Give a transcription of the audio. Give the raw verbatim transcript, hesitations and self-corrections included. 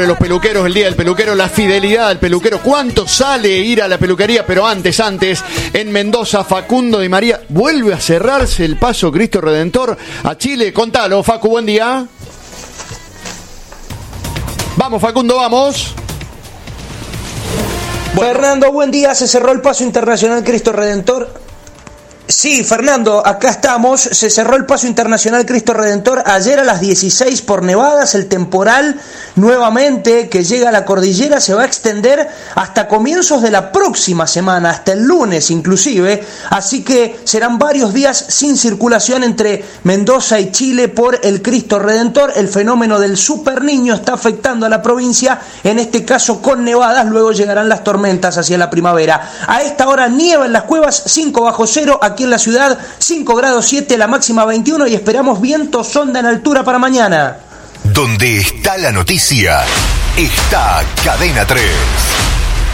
Los peluqueros, el día del peluquero, la fidelidad del peluquero, cuánto sale ir a la peluquería, pero antes, antes, en Mendoza, Facundo Di María, vuelve a cerrarse el paso Cristo Redentor a Chile. Contalo, Facu, buen día. Vamos, Facundo, vamos. Bueno. Fernando, buen día, se cerró el paso internacional Cristo Redentor. Sí, Fernando, acá estamos. Se cerró el paso internacional Cristo Redentor ayer a las dieciséis por nevadas. El temporal nuevamente que llega a la cordillera se va a extender hasta comienzos de la próxima semana, hasta el lunes inclusive. Así que serán varios días sin circulación entre Mendoza y Chile por el Cristo Redentor. El fenómeno del Super Niño está afectando a la provincia, en este caso con nevadas. Luego llegarán las tormentas hacia la primavera. A esta hora nieva en las cuevas, cinco bajo cero. Aquí en la ciudad, cinco grados siete, la máxima veintiuno, y esperamos viento sonda en altura para mañana. Donde está la noticia, está Cadena tres.